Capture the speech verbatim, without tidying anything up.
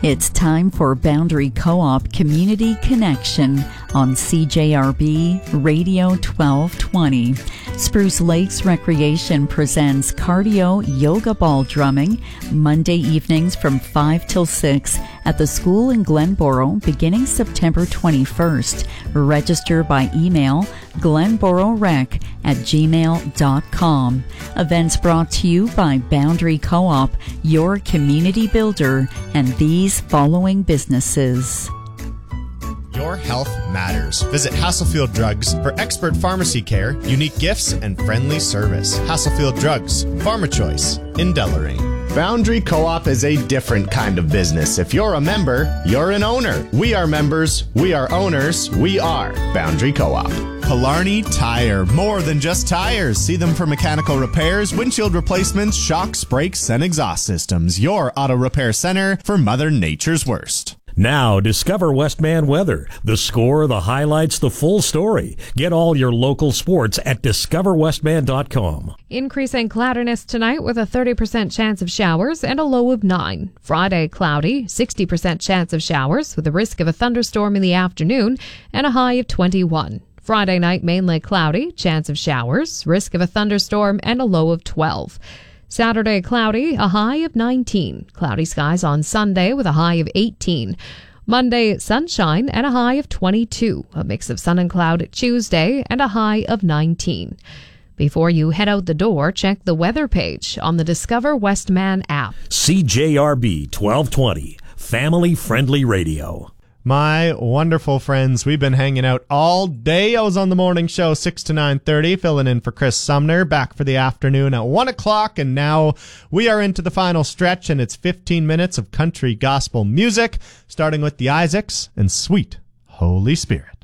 It's time for Boundary Co-op Community Connection on C J R B Radio twelve twenty. Spruce Lakes Recreation presents cardio yoga ball drumming Monday evenings from five till six at the school in Glenboro beginning September twenty-first. Register by email glenbororec at gmail dot com. Events brought to you by Boundary Co-op, your community builder, and these following businesses. Your health matters. Visit Hasselfield Drugs for expert pharmacy care, unique gifts, and friendly service. Hasselfield Drugs, Pharma Choice in Deloraine. Boundary Co-op is a different kind of business. If you're a member, you're an owner. We are members. We are owners. We are Boundary Co-op. Killarney Tire. More than just tires. See them for mechanical repairs, windshield replacements, shocks, brakes, and exhaust systems. Your auto repair center for Mother Nature's worst. Now, discover Westman weather. The score, the highlights, the full story. Get all your local sports at discover westman dot com. Increasing cloudiness tonight with a thirty percent chance of showers and a low of nine. Friday, cloudy, sixty percent chance of showers with a risk of a thunderstorm in the afternoon and a high of twenty-one. Friday night, mainly cloudy, chance of showers, risk of a thunderstorm and a low of twelve. Saturday, cloudy, a high of nineteen. Cloudy skies on Sunday with a high of eighteen. Monday, sunshine and a high of twenty-two. A mix of sun and cloud Tuesday and a high of nineteen. Before you head out the door, check the weather page on the Discover Westman app. C J R B twelve twenty, family-friendly radio. My wonderful friends, we've been hanging out all day. I was on the morning show six to nine thirty, filling in for Chris Sumner, back for the afternoon at one o'clock, and now we are into the final stretch, and it's fifteen minutes of country gospel music, starting with the Isaacs and Sweet Holy Spirit.